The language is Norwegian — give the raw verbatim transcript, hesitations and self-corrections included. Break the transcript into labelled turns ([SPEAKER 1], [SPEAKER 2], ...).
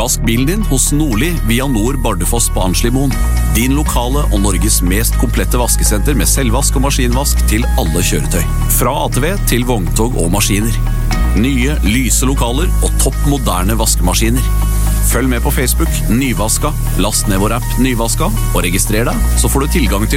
[SPEAKER 1] Vask bilen din hos Nordli via Nord Bardufoss på Arnslimoen. Din lokale og Norges mest komplette vaskesenter med selvvask og maskinvask til alle kjøretøy. Fra A T V til vogntog og maskiner. Nye, lyse lokaler og topp moderne vaskemaskiner. Følg med på Facebook, Nyvaska, last ned vår app Nyvaska og registrer deg, så får du tilgang til